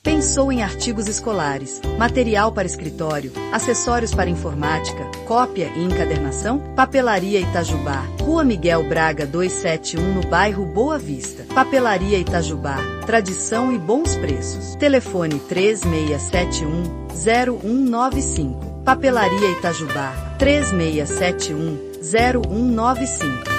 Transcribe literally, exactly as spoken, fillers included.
Pensou em artigos escolares, material para escritório, acessórios para informática, cópia e encadernação? Papelaria Itajubá, Rua Miguel Braga duzentos e setenta e um, no bairro Boa Vista. Papelaria Itajubá, tradição e bons preços. Telefone três seis sete um, zero um nove cinco. Papelaria Itajubá, três seis sete um, zero um nove cinco.